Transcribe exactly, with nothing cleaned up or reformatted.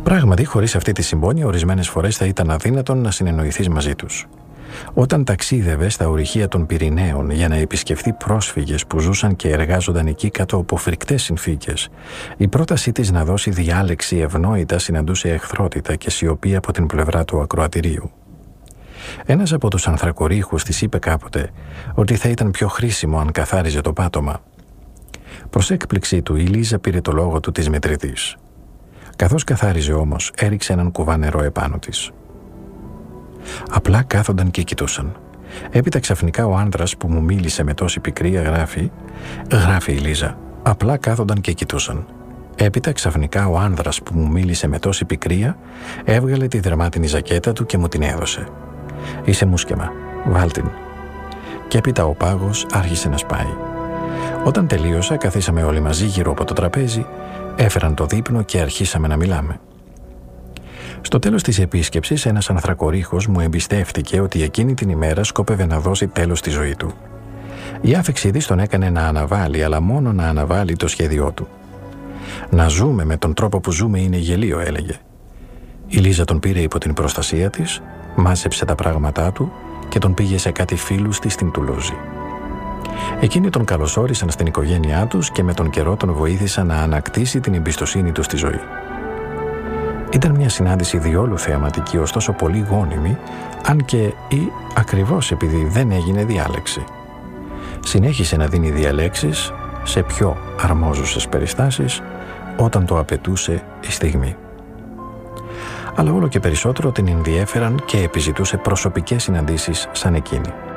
Πράγματι, χωρίς αυτή τη συμπόνια, ορισμένες φορές θα ήταν αδύνατον να συνεννοηθείς μαζί τους. Όταν ταξίδευε στα ορυχεία των Πυρηναίων για να επισκεφτεί πρόσφυγες που ζούσαν και εργάζονταν εκεί κάτω από φρικτές συνθήκες, η πρότασή της να δώσει διάλεξη ευνόητα συναντούσε εχθρότητα και σιωπή από την πλευρά του ακροατηρίου. Ένας από τους ανθρακορίχους της είπε κάποτε ότι θα ήταν πιο χρήσιμο αν καθάριζε το πάτωμα. Προς έκπληξή του, η Λίζα πήρε το λόγο του της μετρητής. Καθώς καθάριζε όμως, έριξε έναν κουβά νερό επάνω της. Απλά κάθονταν και κοιτούσαν. Έπειτα ξαφνικά ο άνδρας που μου μίλησε με τόση πικρία γράφει, γράφει η Λίζα, απλά κάθονταν και κοιτούσαν. Έπειτα ξαφνικά ο άνδρας που μου μίλησε με τόση πικρία έβγαλε τη δερμάτινη ζακέτα του και μου την έδωσε. Είσαι μουσκεμα, βάλ την. Και έπειτα ο πάγος άρχισε να σπάει. Όταν τελείωσα, καθίσαμε όλοι μαζί γύρω από το τραπέζι, έφεραν το δείπνο και αρχίσαμε να μιλάμε. Στο τέλος της επίσκεψης, ένας ανθρακορίχος μου εμπιστεύτηκε ότι εκείνη την ημέρα σκόπευε να δώσει τέλος στη ζωή του. Η άφηξή της τον έκανε να αναβάλει, αλλά μόνο να αναβάλει το σχέδιό του. «Να ζούμε με τον τρόπο που ζούμε είναι γελίο», έλεγε. Η Λίζα τον πήρε υπό την προστασία της, μάζεψε τα πράγματά του και τον πήγε σε κάτι φίλους της στην Τουλούζη. Εκείνοι τον καλωσόρισαν στην οικογένειά τους και με τον καιρό τον βοήθησαν να ανακτήσει την εμπιστοσύνη του στη ζωή. Ήταν μια συνάντηση διόλου θεαματική, ωστόσο πολύ γόνιμη, αν και ή ακριβώς επειδή δεν έγινε διάλεξη. Συνέχισε να δίνει διαλέξεις σε πιο αρμόζουσες περιστάσεις όταν το απαιτούσε η στιγμή. Αλλά όλο και περισσότερο την ενδιέφεραν και επιζητούσε προσωπικές συναντήσεις σαν εκείνη.